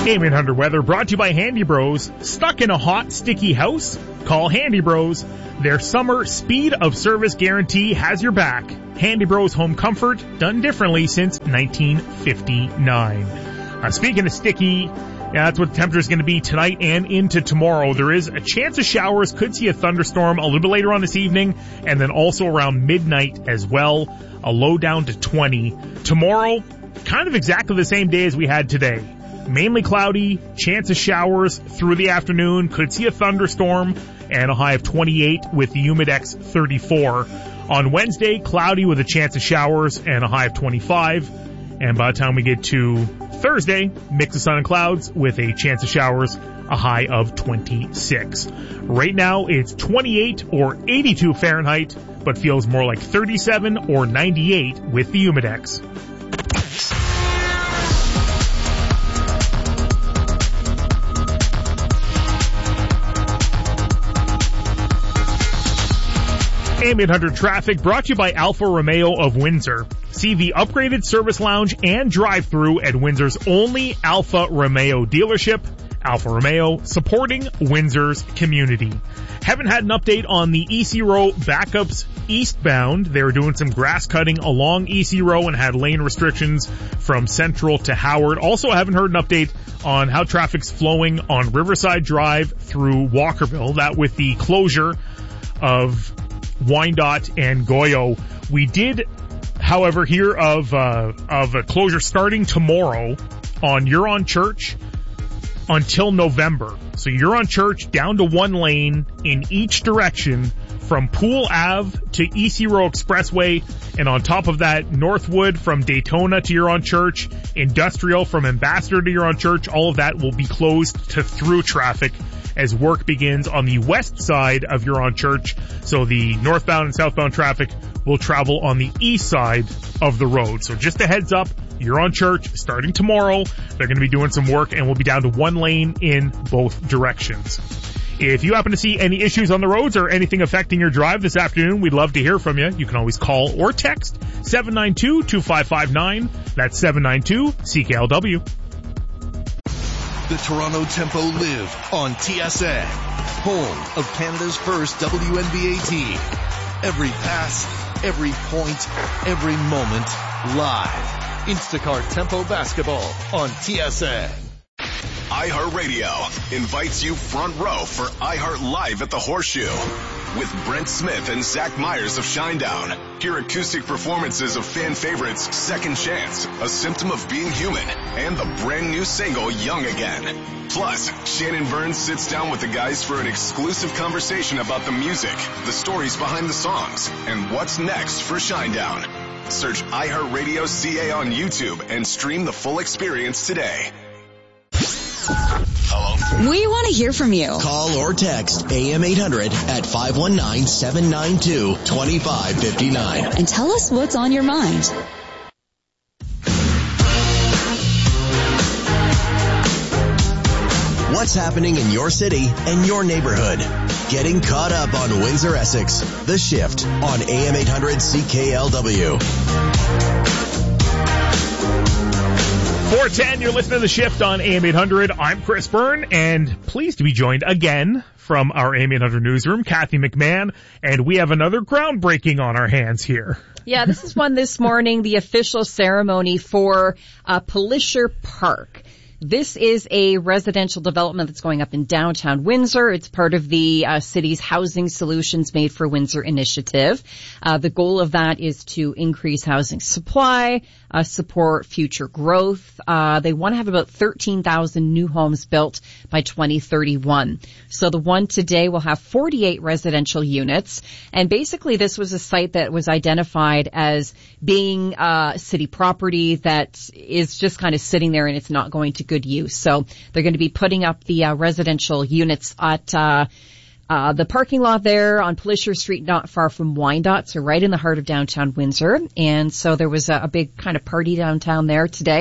AM800 weather brought to you by Handy Bros. Stuck in a hot, sticky house? Call Handy Bros. Their summer speed of service guarantee has your back. Handy Bros Home Comfort, done differently since 1959. Speaking of sticky, that's what the temperature is going to be tonight and into tomorrow. There is a chance of showers, could see a thunderstorm a little bit later on this evening, and then also around midnight as well. A low down to 20. Tomorrow, kind of exactly the same day as we had today. Mainly cloudy, chance of showers through the afternoon, could see a thunderstorm, and a high of 28 with the Humidex 34. On Wednesday, cloudy with a chance of showers and a high of 25. And by the time we get to Thursday, mix of sun and clouds with a chance of showers, a high of 26. Right now, it's 28 or 82 Fahrenheit, but feels more like 37 or 98 with the Humidex. AM800 traffic brought to you by Alfa Romeo of Windsor. See the upgraded service lounge and drive-through at Windsor's only Alfa Romeo dealership. Alfa Romeo, supporting Windsor's community. Haven't had an update on the EC Row backups eastbound. They were doing some grass cutting along EC Row and had lane restrictions from Central to Howard. Also haven't heard an update on how traffic's flowing on Riverside Drive through Walkerville. That with the closure of Wyandotte and Goyo. We did, however, hear of a closure starting tomorrow on Huron Church until November. So Huron Church down to one lane in each direction from Poole Ave to EC Row Expressway, and on top of that, Northwood from Daytona to Huron Church, Industrial from Ambassador to Huron Church. All of that will be closed to through traffic as work begins on the west side of Huron Church. So the northbound and southbound traffic will travel on the east side of the road. So just a heads up, Huron Church starting tomorrow. They're going to be doing some work and we'll be down to one lane in both directions. If you happen to see any issues on the roads or anything affecting your drive this afternoon, we'd love to hear from you. You can always call or text 792-2559. That's 792-CKLW. The Toronto Tempo live on TSN, home of Canada's first WNBA team. Every pass, every point, every moment, live. Instacart Tempo Basketball on TSN. iHeartRadio invites you front row for iHeart Live at the Horseshoe with Brent Smith and Zach Myers of Shinedown. Hear acoustic performances of fan favorites Second Chance, A Symptom of Being Human, and the brand new single Young Again. Plus, Shannon Burns sits down with the guys for an exclusive conversation about the music, the stories behind the songs, and what's next for Shinedown. Search iHeartRadio CA on YouTube and stream the full experience today. Hello? We want to hear from you. Call or text AM800 at 519-792-2559. And tell us what's on your mind. What's happening in your city and your neighborhood? Getting caught up on Windsor Essex. The Shift on AM800 CKLW. 410, you're listening to The Shift on AM800. I'm Chris Byrne, and pleased to be joined again from our AM800 newsroom, Kathy McMahon, and we have another groundbreaking on our hands here. Yeah, this is one this morning, the official ceremony for Pelisher Park. This is a residential development that's going up in downtown Windsor. It's part of the city's Housing Solutions Made for Windsor initiative. The goal of that is to increase housing supply, support future growth. They want to have about 13,000 new homes built by 2031. So the one today will have 48 residential units. And basically this was a site that was identified as being city property that is just kind of sitting there and it's not going to good use. So they're going to be putting up the residential units at the parking lot there on Pelisher Street, not far from Wyandotte, so right in the heart of downtown Windsor. And so there was a big kind of party downtown there today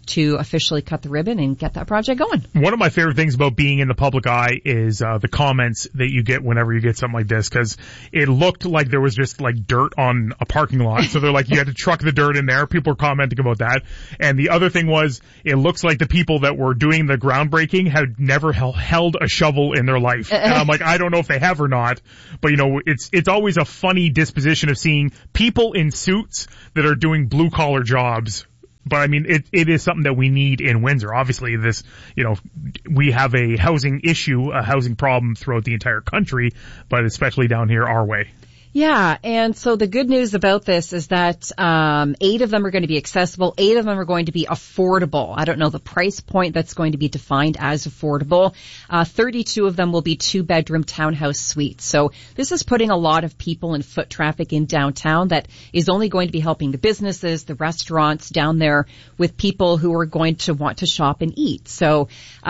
to officially cut the ribbon and get that project going. One of my favorite things about being in the public eye is the comments that you get whenever you get something like this, because it looked like there was just like dirt on a parking lot. So they're like, you had to truck the dirt in there. People were commenting about that. And the other thing was, it looks like the people that were doing the groundbreaking had never held a shovel in their life. And I'm like, I don't know if they have or not, but you know, it's always a funny disposition of seeing people in suits that are doing blue collar jobs. But I mean, it is something that we need in Windsor. Obviously this, you know, we have a housing issue, a housing problem throughout the entire country, but especially down here our way. Yeah, and so the good news about this is that 8 of them are going to be accessible, 8 of them are going to be affordable. I don't know the price point that's going to be defined as affordable. 32 of them will be 2-bedroom townhouse suites. So this is putting a lot of people and foot traffic in downtown that is only going to be helping the businesses, the restaurants down there with people who are going to want to shop and eat. So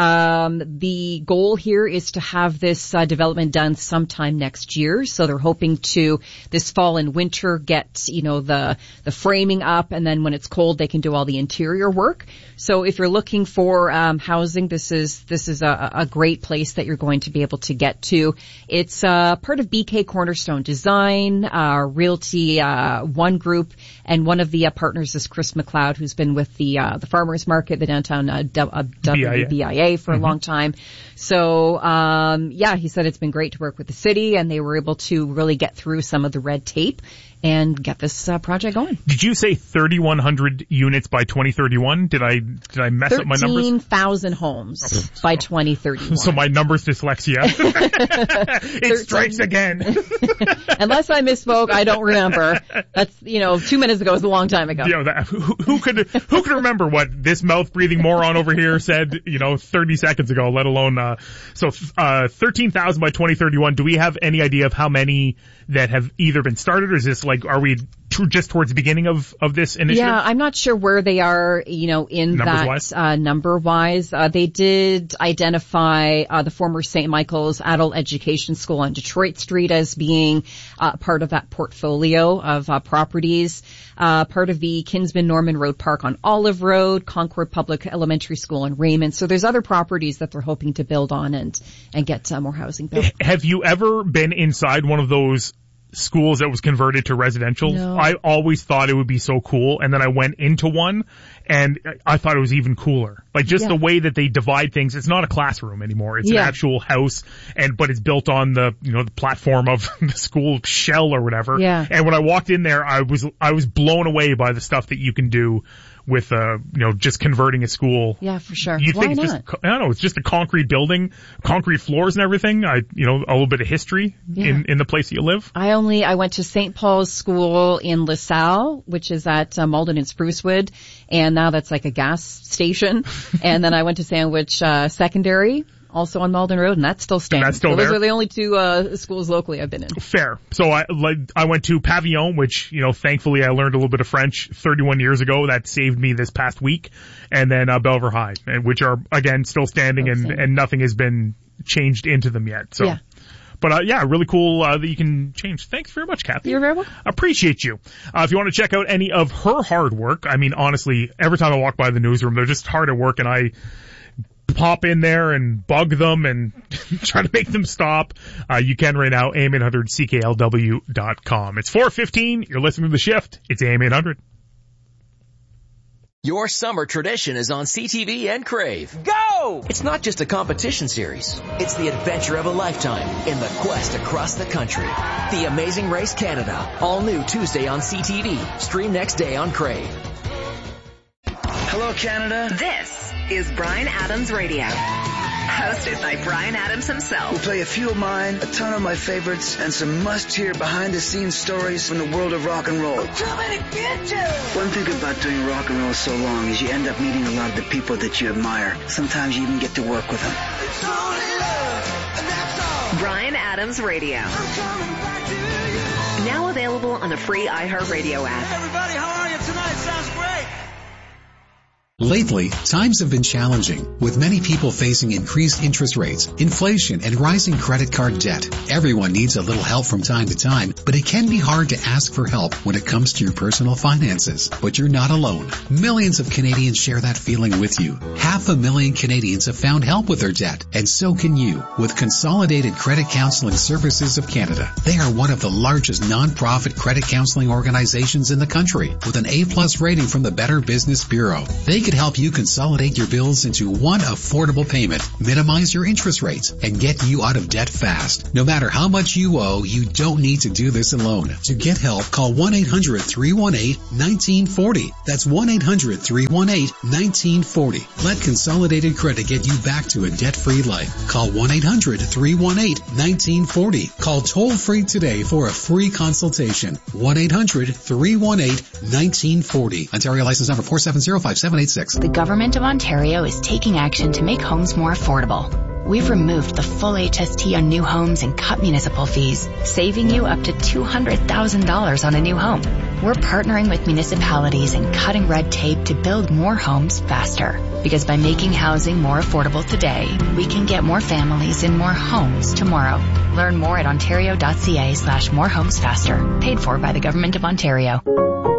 the goal here is to have this development done sometime next year. So they're hoping to this fall and winter get, you know, the framing up, and then when it's cold they can do all the interior work. So if you're looking for housing, this is a great place that you're going to be able to get to. It's part of BK Cornerstone Design, Realty One Group, and one of the partners is Chris McLeod, who's been with the Farmers Market, the downtown WBIA for a long time. So yeah, he said it's been great to work with the city, and they were able to really get through some of the red tape and get this project going. Did you say 3,100 units by 2031? Did I mess up my numbers? 13,000 homes by 2031. So my numbers dyslexia. It strikes again. Unless I misspoke, I don't remember. That's, 2 minutes ago was a long time ago. Who could remember what this mouth-breathing moron over here said, 30 seconds ago, let alone, 13,000 by 2031. Do we have any idea of how many that have either been started, or is this are we just towards the beginning of this initiative? Yeah, I'm not sure where they are, in numbers that, number-wise. They did identify, the former St. Michael's Adult Education School on Detroit Street as being, part of that portfolio of, properties. Part of the Kinsman Norman Road Park on Olive Road, Concord Public Elementary School in Raymond. So there's other properties that they're hoping to build on and get more housing built. Have you ever been inside one of those schools that was converted to residential? No. I always thought it would be so cool, and then I went into one and I thought it was even cooler. The way that they divide things, it's not a classroom anymore. It's an actual house, but it's built on the, the platform of the school shell or whatever. Yeah. And when I walked in there, I was blown away by the stuff that you can do with, just converting a school. Yeah, for sure. You think Why it's not? just, I don't know, it's just a concrete building, concrete floors and everything. A little bit of history in the place that you live. I went to St. Paul's School in LaSalle, which is at Malden and Sprucewood, and now that's like a gas station. And then I went to Sandwich Secondary, also on Malden Road, and that's still standing. That's still Those there? are the only 2 schools locally I've been in. Fair. So I went to Pavillon, which, thankfully I learned a little bit of French 31 years ago. That saved me this past week. And then Belver High, which are, again, still standing, and nothing has been changed into them yet. So. Yeah. But, really cool that you can change. Thanks very much, Kathy. You're very welcome. Appreciate you. If you want to check out any of her hard work, I mean, honestly, every time I walk by the newsroom, they're just hard at work, and I pop in there and bug them and try to make them stop. You can right now, AM800CKLW.com. It's 4:15. You're listening to The Shift. It's AM800. Your summer tradition is on CTV and Crave. Go! It's not just a competition series. It's the adventure of a lifetime in the quest across the country. The Amazing Race Canada. All new Tuesday on CTV. Stream next day on Crave. Hello, Canada. This is Bryan Adams Radio. Hosted by Bryan Adams himself. We'll play a few of mine, a ton of my favorites, and some must-hear behind-the-scenes stories from the world of rock and roll. One thing about doing rock and roll so long is you end up meeting a lot of the people that you admire. Sometimes you even get to work with them. Bryan Adams Radio. Now available on the free iHeartRadio app. Everybody, how are you tonight? Sounds great. Lately, times have been challenging, with many people facing increased interest rates, inflation, and rising credit card debt. Everyone needs a little help from time to time, but it can be hard to ask for help when it comes to your personal finances. But you're not alone. Millions of Canadians share that feeling with you. 500,000 Canadians have found help with their debt, and so can you, with Consolidated Credit Counseling Services of Canada. They are one of the largest non-profit credit counseling organizations in the country, with an A+ rating from the Better Business Bureau. They could help you consolidate your bills into one affordable payment, minimize your interest rates, and get you out of debt fast. No matter how much you owe, you don't need to do this alone. To get help, call 1-800-318-1940. That's 1-800-318-1940. Let Consolidated Credit get you back to a debt-free life. Call 1-800-318-1940. Call toll-free today for a free consultation. 1-800-318-1940. Ontario license number 4705786. The Government of Ontario is taking action to make homes more affordable. We've removed the full HST on new homes and cut municipal fees, saving you up to $200,000 on a new home. We're partnering with municipalities and cutting red tape to build more homes faster. Because by making housing more affordable today, we can get more families in more homes tomorrow. Learn more at ontario.ca/morehomesfaster. Paid for by the Government of Ontario.